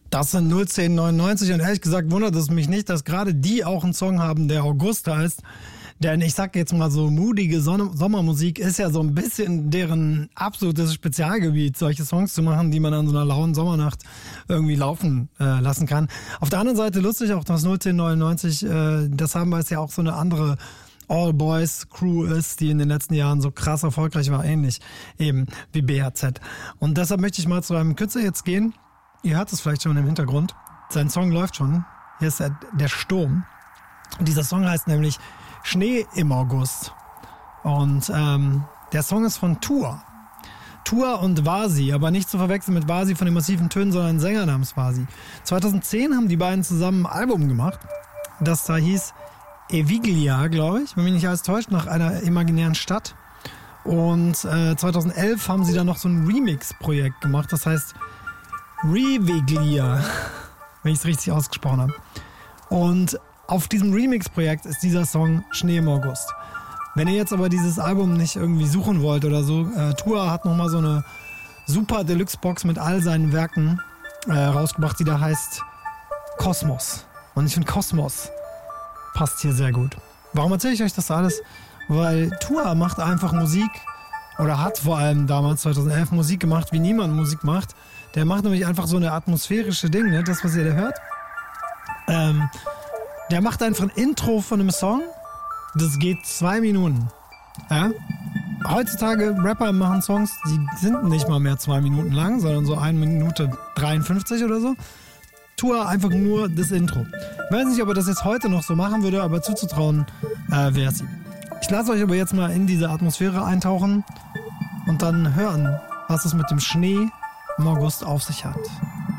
Das sind 01099 und ehrlich gesagt wundert es mich nicht, dass gerade die auch einen Song haben, der August heißt. Denn ich sag jetzt mal so, modige Sommermusik ist ja so ein bisschen deren absolutes Spezialgebiet, solche Songs zu machen, die man an so einer lauen Sommernacht irgendwie laufen lassen kann. Auf der anderen Seite lustig auch, dass 01099, das haben wir es ja auch so eine andere All-Boys-Crew ist, die in den letzten Jahren so krass erfolgreich war, ähnlich eben wie BHZ. Und deshalb möchte ich mal zu einem Künstler jetzt gehen. Ihr hört es vielleicht schon im Hintergrund. Sein Song läuft schon. Hier ist der Sturm. Und dieser Song heißt nämlich Schnee im August. Und der Song ist von Tour. Tour und Vasi, aber nicht zu verwechseln mit Vasi von den massiven Tönen, sondern ein Sänger namens Vasi. 2010 haben die beiden zusammen ein Album gemacht, das da hieß Eviglia, glaube ich, wenn mich nicht alles täuscht, nach einer imaginären Stadt. Und 2011 haben sie dann noch so ein Remix-Projekt gemacht, das heißt Reviglia, wenn ich es richtig ausgesprochen habe. Und auf diesem Remix-Projekt ist dieser Song Schnee im August. Wenn ihr jetzt aber dieses Album nicht irgendwie suchen wollt oder so, Tour hat nochmal so eine super Deluxe-Box mit all seinen Werken rausgebracht, die da heißt Kosmos. Und ich finde Kosmos passt hier sehr gut. Warum erzähle ich euch das alles? Weil Tour macht einfach Musik oder hat vor allem damals 2011 Musik gemacht, wie niemand Musik macht. Der macht nämlich einfach so eine atmosphärische Ding, ne? Das, was ihr da hört. Der macht einfach ein Intro von einem Song, das geht 2 Minuten. Ja? Heutzutage Rapper machen Songs, die sind nicht mal mehr 2 Minuten lang, sondern so 1 Minute 53 oder so. Tour einfach nur das Intro. Ich weiß nicht, ob er das jetzt heute noch so machen würde, aber zuzutrauen wäre es ihm. Ich lasse euch aber jetzt mal in diese Atmosphäre eintauchen und dann hören, was es mit dem Schnee im August auf sich hat.